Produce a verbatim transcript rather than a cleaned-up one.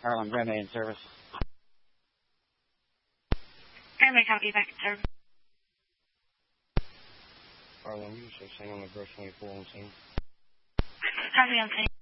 Harlem, Grand Main service. Grand Main, copy, back in service. Harlem, you should sing on the Brush twenty-four on scene. Copy on scene.